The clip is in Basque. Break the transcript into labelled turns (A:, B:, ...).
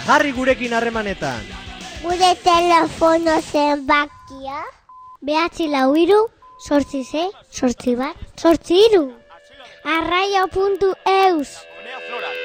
A: Jarri gurekin harremanetan.
B: Gure telefono zenbakia 943 846 8 bat 8 3. Arraio.eus